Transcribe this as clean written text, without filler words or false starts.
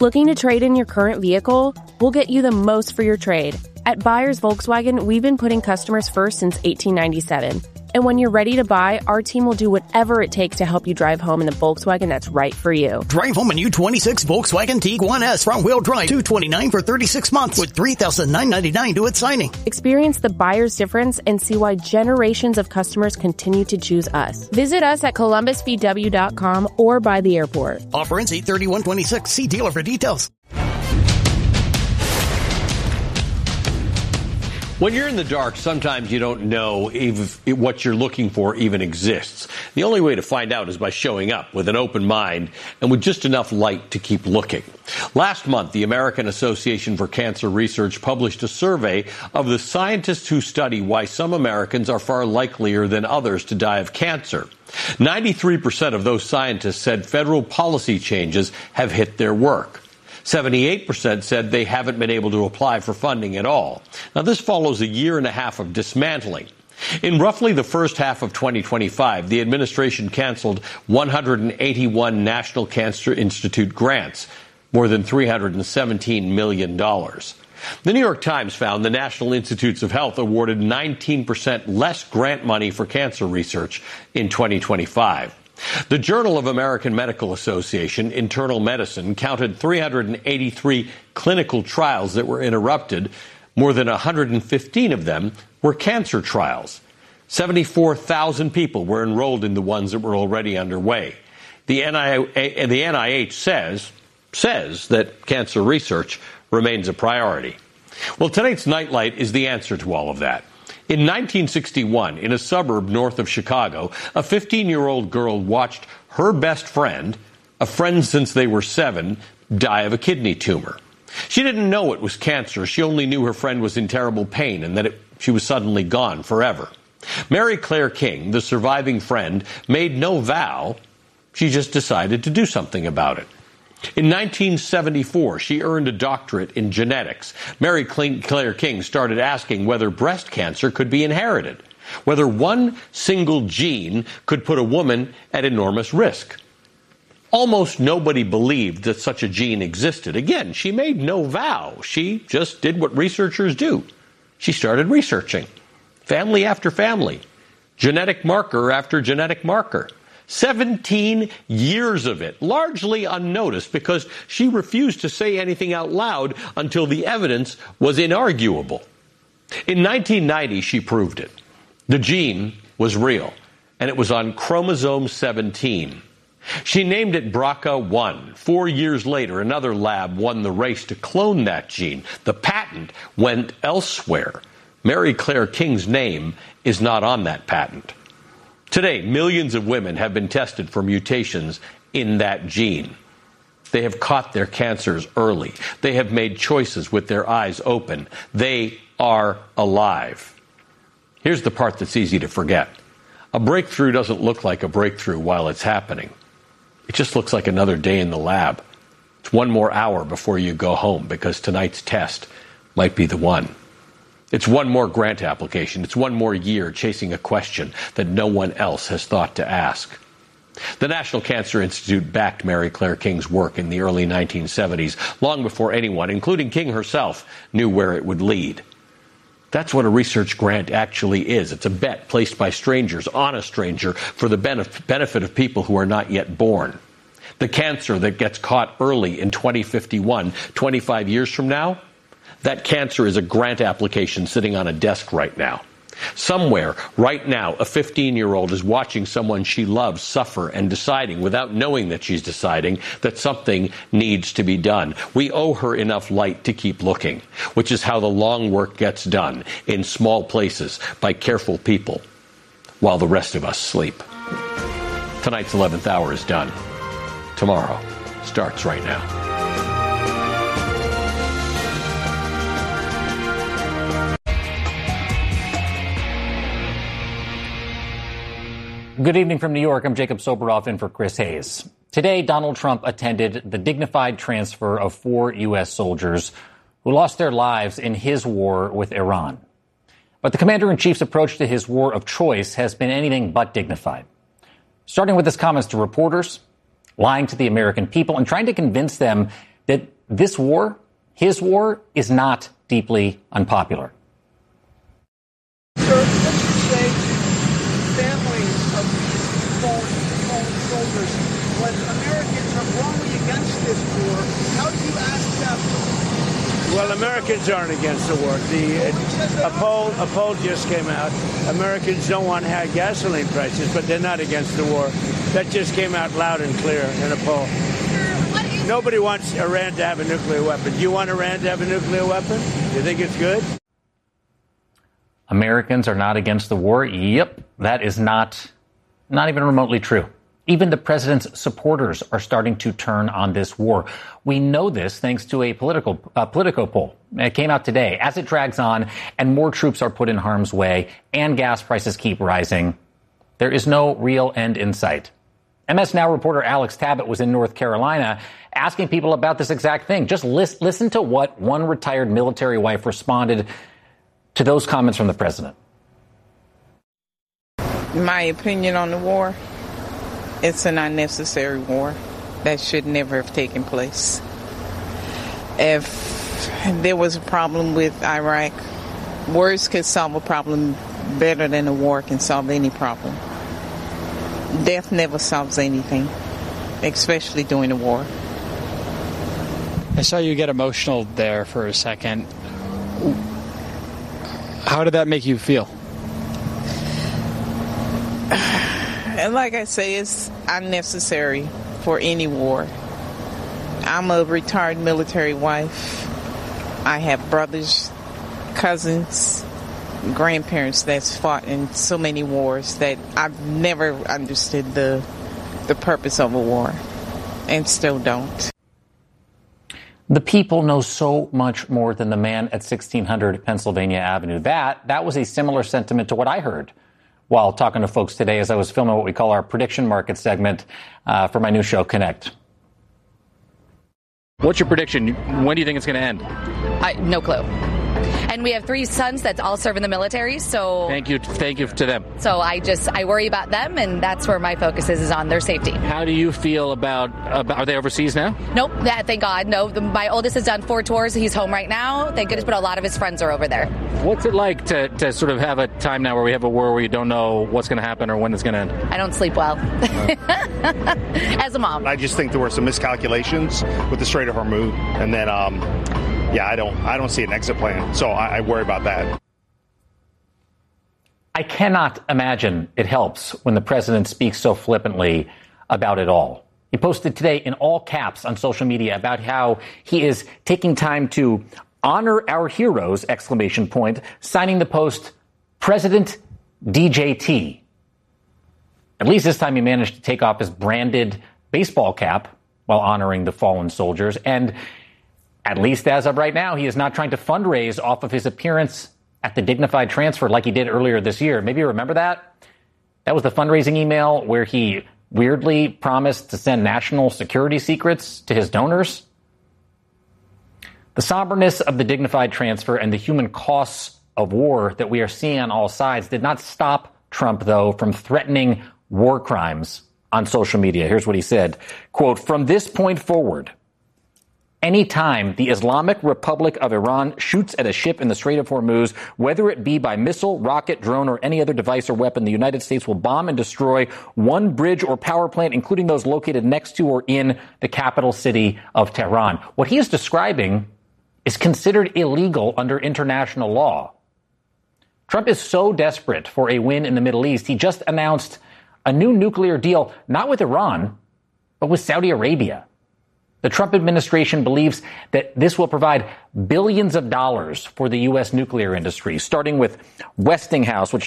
Looking to trade in your current vehicle? We'll get you the most for your trade. At Buyers Volkswagen, we've been putting customers first since 1897. And when you're ready to buy, our team will do whatever it takes to help you drive home in the Volkswagen that's right for you. Drive home a new 26 Volkswagen Tiguan S front-wheel drive, $229 for 36 months with $3,999 due at signing. Experience the buyer's difference and see why generations of customers continue to choose us. Visit us at columbusvw.com or by the airport. Offer ends 8/31/26. See dealer for details. When you're in the dark, sometimes you don't know if what you're looking for even exists. The only way to find out is by showing up with an open mind and with just enough light to keep looking. Last month, the American Association for Cancer Research published a survey of the scientists who study why some Americans are far likelier than others to die of cancer. 93% of those scientists said federal policy changes have hit their work. 78% said they haven't been able to apply for funding at all. Now, this follows a year and a half of dismantling. In roughly the first half of 2025, the administration canceled 181 National Cancer Institute grants, more than $317 million. The New York Times found the National Institutes of Health awarded 19% less grant money for cancer research in 2025. The Journal of American Medical Association, Internal Medicine, counted 383 clinical trials that were interrupted. More than 115 of them were cancer trials. 74,000 people were enrolled in the ones that were already underway. The NIH says that cancer research remains a priority. Well, tonight's Nightlight is the answer to all of that. In 1961, in a suburb north of Chicago, a 15-year-old girl watched her best friend, a friend since they were 7, die of a kidney tumor. She didn't know it was cancer. She only knew her friend was in terrible pain and that she was suddenly gone forever. Mary Claire King, the surviving friend, made no vow. She just decided to do something about it. In 1974, she earned a doctorate in genetics. Mary Claire King started asking whether breast cancer could be inherited, whether one single gene could put a woman at enormous risk. Almost nobody believed that such a gene existed. Again, she made no vow. She just did what researchers do. She started researching. Family after family. Genetic marker after genetic marker. 17 years of it, largely unnoticed because she refused to say anything out loud until the evidence was inarguable. In 1990, she proved it. The gene was real, and it was on chromosome 17. She named it BRCA1. 4 years later, another lab won the race to clone that gene. The patent went elsewhere. Mary Claire King's name is not on that patent. Today, millions of women have been tested for mutations in that gene. They have caught their cancers early. They have made choices with their eyes open. They are alive. Here's the part that's easy to forget. A breakthrough doesn't look like a breakthrough while it's happening. It just looks like another day in the lab. It's one more hour before you go home because tonight's test might be the one. It's one more grant application. It's one more year chasing a question that no one else has thought to ask. The National Cancer Institute backed Mary Claire King's work in the early 1970s, long before anyone, including King herself, knew where it would lead. That's what a research grant actually is. It's a bet placed by strangers on a stranger for the benefit of people who are not yet born. The cancer that gets caught early in 2051, 25 years from now, that cancer is a grant application sitting on a desk right now. Somewhere, right now, a 15-year-old is watching someone she loves suffer and deciding, without knowing that she's deciding, that something needs to be done. We owe her enough light to keep looking, which is how the long work gets done, in small places, by careful people, while the rest of us sleep. Tonight's 11th hour is done. Tomorrow starts right now. Good evening from New York. I'm Jacob Soboroff in for Chris Hayes. Today, Donald Trump attended the dignified transfer of 4 U.S. soldiers who lost their lives in his war with Iran. But the commander-in-chief's approach to his war of choice has been anything but dignified. Starting with his comments to reporters, lying to the American people, and trying to convince them that this war, his war, is not deeply unpopular. Sir, let's just say families of these fallen soldiers, when Americans are wrongly against this war, how do you ask them? Well, Americans aren't against the war. A poll just came out. Americans don't want high gasoline prices, but they're not against the war. That just came out loud and clear in a poll. Nobody wants Iran to have a nuclear weapon. Do you want Iran to have a nuclear weapon? You think it's good? Americans are not against the war? Yep, that is not even remotely true. Even the president's supporters are starting to turn on this war. We know this thanks to a Politico poll. It came out today. As it drags on and more troops are put in harm's way and gas prices keep rising, there is no real end in sight. MS Now reporter Alex Tabbitt was in North Carolina asking people about this exact thing. Just listen to what one retired military wife responded to those comments from the president. My opinion on the war, it's an unnecessary war that should never have taken place. If there was a problem with Iraq, words could solve a problem better than a war can solve any problem. Death never solves anything, especially during a war. I saw you get emotional there for a second. How did that make you feel? And like I say, it's unnecessary for any war. I'm a retired military wife. I have brothers, cousins, grandparents that's fought in so many wars that I've never understood the purpose of a war, and still don't. The people know so much more than the man at 1600 Pennsylvania Avenue. That was a similar sentiment to what I heard while talking to folks today as I was filming what we call our prediction market segment for my new show, Connect. What's your prediction? When do you think it's going to end? No clue. And we have 3 sons that all serve in the military, so... Thank you to them. So I worry about them, and that's where my focus is on their safety. How do you feel about are they overseas now? Nope, thank God. No, my oldest has done 4 tours. He's home right now. Thank goodness, but a lot of his friends are over there. What's it like to sort of have a time now where we have a war where you don't know what's going to happen or when it's going to end? I don't sleep well. As a mom. I just think there were some miscalculations with the Strait of Hormuz, and then... I don't see an exit plan, so I worry about that. I cannot imagine it helps when the president speaks so flippantly about it all. He posted today in all caps on social media about how he is taking time to honor our heroes, ! Signing the post, President DJT. At least this time he managed to take off his branded baseball cap while honoring the fallen soldiers. And at least as of right now, he is not trying to fundraise off of his appearance at the Dignified Transfer like he did earlier this year. Maybe you remember that? That was the fundraising email where he weirdly promised to send national security secrets to his donors. The somberness of the Dignified Transfer and the human costs of war that we are seeing on all sides did not stop Trump, though, from threatening war crimes on social media. Here's what he said, quote, "From this point forward, anytime the Islamic Republic of Iran shoots at a ship in the Strait of Hormuz, whether it be by missile, rocket, drone, or any other device or weapon, the United States will bomb and destroy one bridge or power plant, including those located next to or in the capital city of Tehran." What he is describing is considered illegal under international law. Trump is so desperate for a win in the Middle East, he just announced a new nuclear deal, not with Iran, but with Saudi Arabia. The Trump administration believes that this will provide billions of dollars for the U.S. nuclear industry, starting with Westinghouse, which